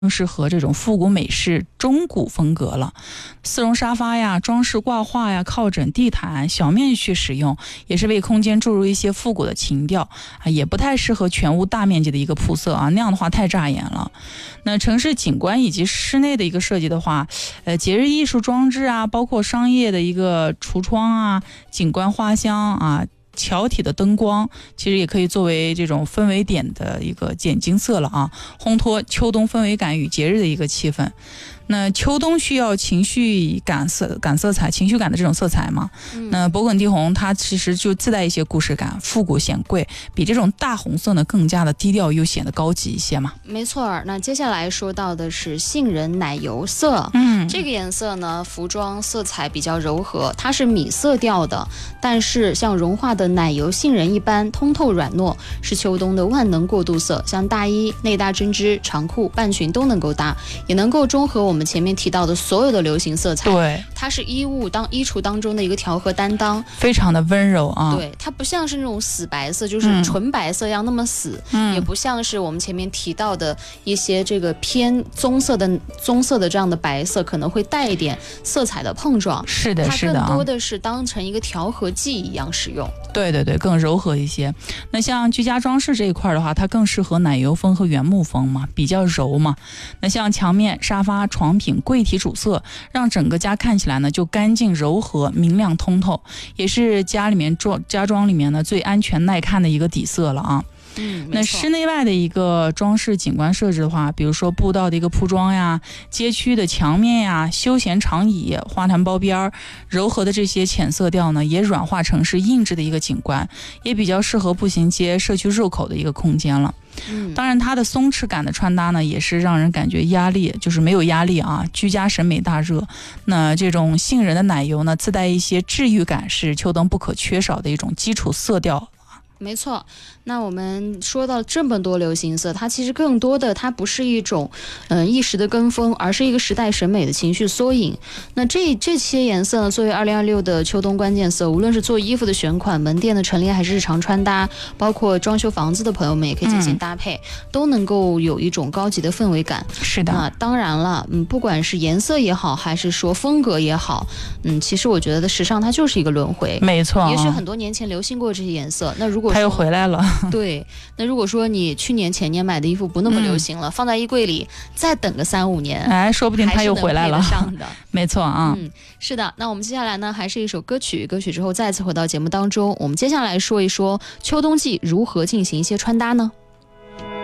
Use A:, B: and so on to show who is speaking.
A: 适合这种复古美式中古风格了。丝绒沙发呀、装饰挂画呀、靠枕、地毯、小面去使用，也是为空间注入一些复古的情调啊，也不太适合全屋大面积的一个铺设啊，那样的话太扎眼了。那城市景观以及室内的一个设计的话，节日艺术装置啊，包括商业的一个橱窗啊、景观花香啊。桥体的灯光其实也可以作为这种氛围点的一个点睛色了啊，烘托秋冬氛围感与节日的一个气氛。那秋冬需要情绪感色彩、情绪感的这种色彩嘛？那勃艮第红它其实就自带一些故事感，复古显贵，比这种大红色呢更加的低调又显得高级一些嘛。
B: 没错，那接下来说到的是杏仁奶油色。这个颜色呢，服装色彩比较柔和，它是米色调的，但是像融化的奶油杏仁一般通透软糯，是秋冬的万能过渡色。像大衣、内搭针织、长裤、半裙都能够搭，也能够中和我们前面提到的所有的流行色彩。
A: 对，
B: 它是衣橱当中的一个调和担当，
A: 非常的温柔啊。
B: 对，它不像是那种死白色，就是纯白色一样那么死，也不像是我们前面提到的一些这个偏棕色的这样的白色，可能会带一点色彩的碰撞。
A: 是的，是的，
B: 它更多的是当成一个调和剂一样使用。
A: 对对对，更柔和一些。那像居家装饰这一块的话，它更适合奶油风和原木风嘛，比较柔嘛。那像墙面、沙发、床品、柜体主色，让整个家看起来呢就干净柔和、明亮通透，也是家装里面呢最安全耐看的一个底色了啊。那室内外的一个装饰景观设置的话，比如说步道的一个铺装呀、街区的墙面呀、休闲长椅、花坛包边、柔和的这些浅色调呢，也软化成是硬质的一个景观，也比较适合步行街、社区入口的一个空间了。当然它的松弛感的穿搭呢，也是让人感觉就是没有压力啊，居家审美大热。那这种杏仁的奶油呢，自带一些治愈感，是秋冬不可缺少的一种基础色调。
B: 没错，那我们说到这么多流行色，它其实更多的它不是一种一时的跟风，而是一个时代审美的情绪缩影。那这些颜色呢，作为2026的秋冬关键色，无论是做衣服的选款、门店的陈列，还是日常穿搭，包括装修房子的朋友们也可以进行搭配，都能够有一种高级的氛围感。
A: 是的。
B: 那当然了，不管是颜色也好，还是说风格也好，其实我觉得时尚它就是一个轮回。
A: 没错，
B: 也许很多年前流行过这些颜色，那如果
A: 它又回来了。
B: 对，那如果说你去年前年买的衣服不那么流行了，放在衣柜里再等个3-5年，
A: 说不定它又回来了。
B: 还是能配得上的。
A: 没错啊。
B: 是的。那我们接下来呢，还是一首歌曲之后再次回到节目当中，我们接下来说一说秋冬季如何进行一些穿搭呢？